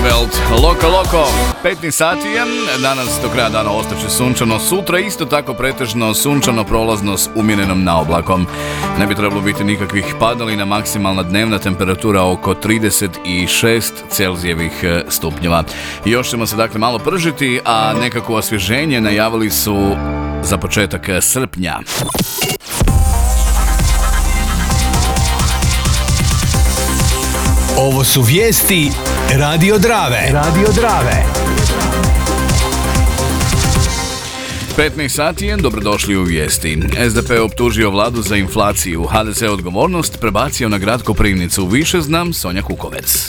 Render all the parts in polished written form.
Welt, Loko. 15 sati je, danas do kraja dana ostaće sunčano, sutra isto tako pretežno sunčano, prolazno s umjerenom naoblakom. Ne bi trebalo biti nikakvih padalina, maksimalna dnevna temperatura oko 36 Celzijevih stupnjeva. Još ćemo se dakle malo pržiti, a nekako osvježenje najavili su za početak srpnja. Ovo su vijesti Radio Drave. 15 sati je, dobrodošli u vijesti. SDP je optužio vladu za inflaciju, HDZ odgovornost prebacio na grad Koprivnicu. Više znam Sonja Kukovec.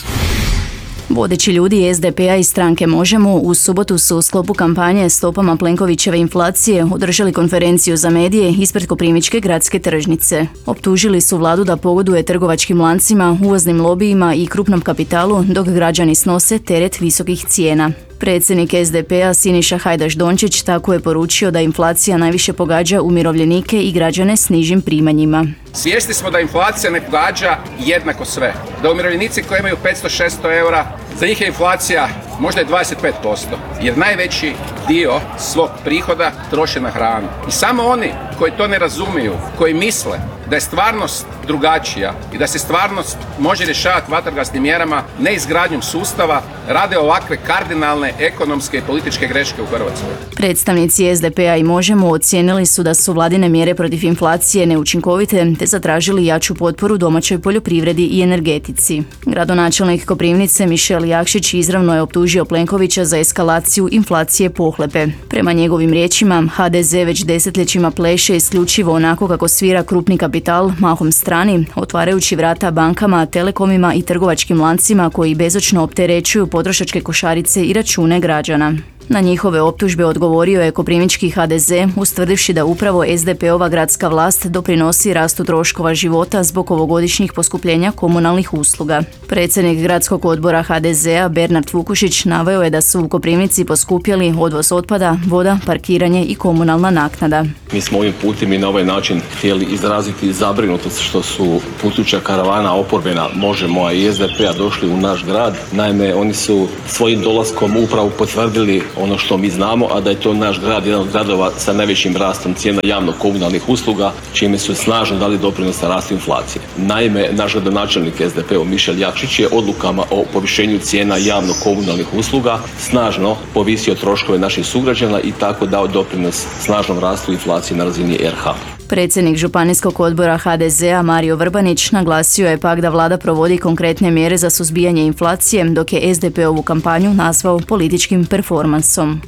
Vodeći ljudi SDP-a i stranke Možemo u subotu su u sklopu kampanje Stopama Plenkovićeve inflacije održali konferenciju za medije ispred Koprivničke gradske tržnice. Optužili su vladu da pogoduje trgovačkim lancima, uvoznim lobijima i krupnom kapitalu, dok građani snose teret visokih cijena. Predsjednik SDP-a Siniša Hajdaš Dončić tako je poručio da inflacija najviše pogađa umirovljenike i građane s nižim primanjima. Svjesni smo da inflacija ne pogađa jednako sve. Da umirovljenici koji imaju 500-600 eura, za njih je inflacija možda je 25%, jer najveći dio svog prihoda troše na hranu. I samo oni koji to ne razumiju, koji misle da je stvarnost drugačija i da se stvarnost može rješavati vatrogasnim mjerama, ne izgradnjom sustava, rade ovakve kardinalne ekonomske i političke greške u Hrvatskoj. Predstavnici SDP-a i Možemo ocijenili su da su vladine mjere protiv inflacije neučinkovite, te zatražili jaču potporu domaćoj poljoprivredi i energetici. Gradonačelnik Koprivnice Mišel Jakšić izravno je optužio Plenkovića za eskalaciju inflacije pohlepe. Prema njegovim riječima, HDZ već desetljećima pleše isključivo onako kako svira krupni kapital, mahom strani, otvarajući vrata bankama, telekomima i trgovačkim lancima koji bezočno opterećuju potrošačke košarice i račune građana. Na njihove optužbe odgovorio je koprivnički HDZ, ustvrdivši da upravo SDP-ova gradska vlast doprinosi rastu troškova života zbog ovogodišnjih poskupljenja komunalnih usluga. Predsjednik gradskog odbora HDZ-a Bernard Vukušić naveo je da su u Koprivnici poskupjeli odvoz otpada, voda, parkiranje i komunalna naknada. Mi smo ovim putem i na ovaj način htjeli izraziti zabrinutost što su putuća karavana oporbena Možemo i SDP-a došli u naš grad. Naime, oni su svojim dolaskom upravo potvrdili ono što mi znamo, a da je to naš grad, jedan od gradova sa najvećim rastom cijena javno-komunalnih usluga, čime su snažno dali doprinos na rastu inflacije. Naime, naš gradonačelnik SDP-a Mišel Jakšić je odlukama o povišenju cijena javno-komunalnih usluga snažno povisio troškove naših sugrađana i tako dao doprinos snažnom rastu inflacije na razini RH. Predsjednik županijskog odbora HDZ-a Mario Vrbanić naglasio je pak da vlada provodi konkretne mjere za suzbijanje inflacije, dok je SDP-ovu kampanju nazvao političkim performansom.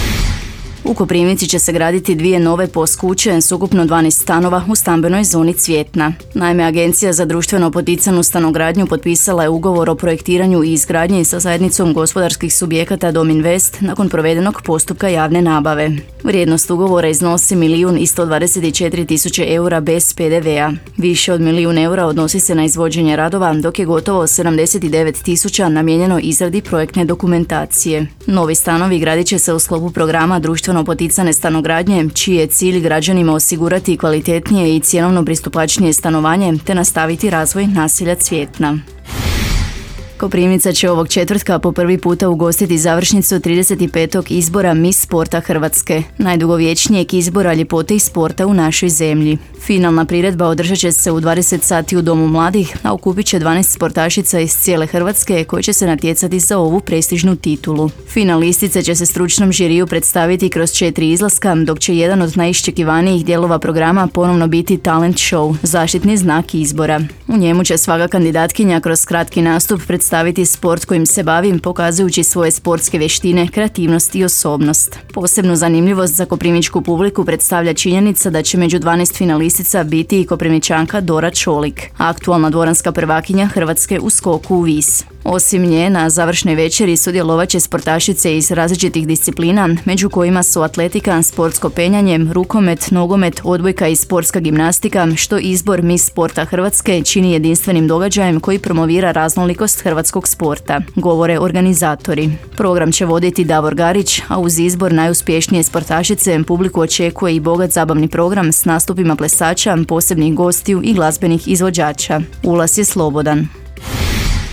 U Koprivnici će se graditi 2 nove POS kuće s ukupno 12 stanova u stambenoj zoni Cvjetna. Naime, Agencija za društveno poticanu stanogradnju potpisala je ugovor o projektiranju i izgradnji sa zajednicom gospodarskih subjekata Dom Invest nakon provedenog postupka javne nabave. Vrijednost ugovora iznosi 1.124.000 eura bez PDV-a. Više od 1.000.000 eura odnosi se na izvođenje radova, dok je gotovo 79.000 namijenjeno izradi projektne dokumentacije. Novi stanovi gradit će se u sklopu programa društveno poticane stanogradnje, čiji je cilj građanima osigurati kvalitetnije i cjenovno pristupačnije stanovanje te nastaviti razvoj naselja Cvjetna. Koprivnica će ovog četvrtka po prvi puta ugostiti završnicu 35. izbora Miss Sporta Hrvatske, najdugovječnijeg izbora ljepote i sporta u našoj zemlji. Finalna priredba održat će se u 20 sati u Domu mladih, a okupit će 12 sportašica iz cijele Hrvatske koje će se natjecati za ovu prestižnu titulu. Finalistice će se stručnom žiriju predstaviti kroz 4 izlaska, dok će jedan od najiščekivanijih dijelova programa ponovno biti talent show, zaštitni znak izbora. U njemu će svaka kandidatkinja kroz kratki nastup predstaviti sport kojim se bavi, pokazujući svoje sportske vještine, kreativnost i osobnost. Posebnu zanimljivost za koprivničku publiku predstavlja činjenica da će među 12 finalistica biti i Koprivničanka Dora Čolik, aktualna dvoranska prvakinja Hrvatske u skoku u vis. Osim nje, na završnoj večeri sudjelovat će sportašice iz različitih disciplina, među kojima su atletika, sportsko penjanje, rukomet, nogomet, odbojka i sportska gimnastika, što izbor Miss Sporta Hrvatske čini jedinstvenim događajem koji promovira raznolikost hrvatskog sporta, govore organizatori. Program će voditi Davor Garić, a uz izbor najuspješnije sportašice publiku očekuje i bogat zabavni program s nastupima plesača, posebnih gostiju i glazbenih izvođača. Ulaz je slobodan.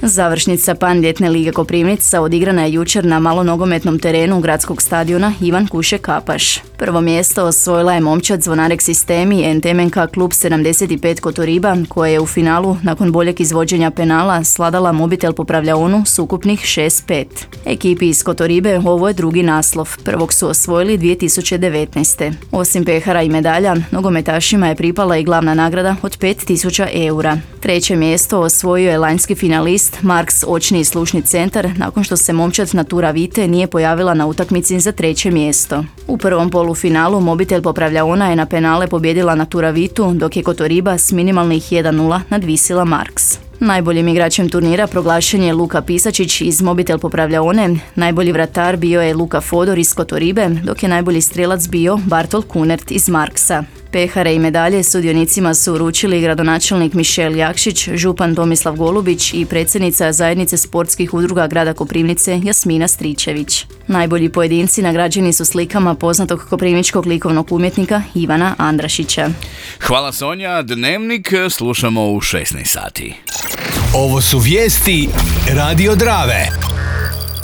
Završnica PAN ljetne lige Koprivnica odigrana je jučer na malonogometnom terenu gradskog stadiona Ivan Kuše Kapaš. Prvo mjesto osvojila je momčad Zvonarek Sistemi NTMNK klub 75 Kotoriba, koja je u finalu nakon boljeg izvođenja penala sladala Mobitel Popravljaonu s ukupnih 6-5. Ekipi iz Kotoribe ovo je drugi naslov, prvog su osvojili 2019. Osim pehara i medalja, nogometašima je pripala i glavna nagrada od 5.000 eura. Treće mjesto osvojio je lanjski finalist Marks očni i slušni centar nakon što se momčad Natura Vite nije pojavila na utakmici za treće mjesto. U prvom polufinalu Mobitel Popravljaona je na penale pobjedila Natura Vitu, dok je Kotoriba s minimalnih 1-0 nadvisila Marks. Najboljim igračem turnira proglašen je Luka Pisačić iz Mobitel Popravljaone, najbolji vratar bio je Luka Fodor iz Kotoribe, dok je najbolji strelac bio Bartol Kunert iz Marksa. Pehare i medalje sudionicima su uručili gradonačelnik Mišel Jakšić, župan Tomislav Golubić i predsjednica zajednice sportskih udruga grada Koprivnice Jasmina Stričević. Najbolji pojedinci nagrađeni su slikama poznatog koprivničkog likovnog umjetnika Ivana Andrašića. Hvala Sonja, Dnevnik slušamo u 16 sati. Ovo su vijesti Radio Drave.